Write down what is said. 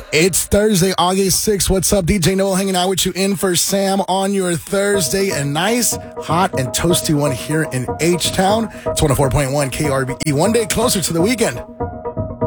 It's Thursday, August 6th. What's up? DJ Noel hanging out with you in for Sam on your Thursday. A nice, hot, and toasty one here in H-Town. It's 104.1 KRBE. One day closer to the weekend.